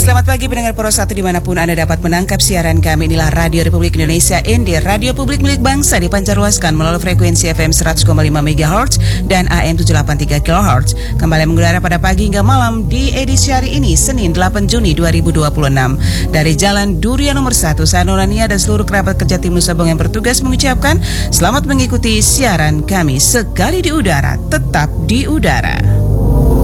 Selamat pagi pendengar Pro 1 dimanapun Anda dapat menangkap siaran kami. Inilah Radio Republik Indonesia ND, Radio Publik milik bangsa, dipancarluaskan melalui frekuensi FM 100,5 MHz dan AM 783 kHz. Kembali mengudara pada pagi hingga malam di edisi hari ini, Senin 8 Juni 2026. Dari Jalan Durian nomor 1, saya Nurania dan seluruh kerabat kerja tim Nusabong yang bertugas mengucapkan selamat mengikuti siaran kami. Sekali di udara, tetap di udara.